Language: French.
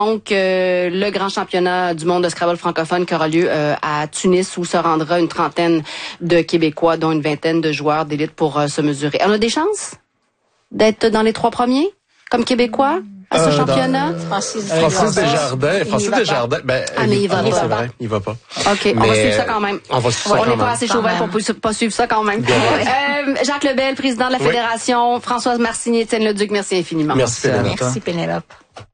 Donc, le grand championnat du monde de Scrabble francophone qui aura lieu à Tunis, où se rendra une trentaine de Québécois, dont une vingtaine de joueurs d'élite pour se mesurer. On a des chances d'être dans les 3 premiers, comme Québécois, à ce championnat? Francis Desjardins, ben, mais il va pas. C'est vrai, il va pas. OK, on va suivre ça quand même. On va suivre ça quand même. On n'est pas même. assez chauvin pour pas suivre ça quand même. Jacques Lebel, président de la Fédération, Françoise Marcigny, Étienne Leduc, merci infiniment. Merci, Pénélope. Merci, Pénélope.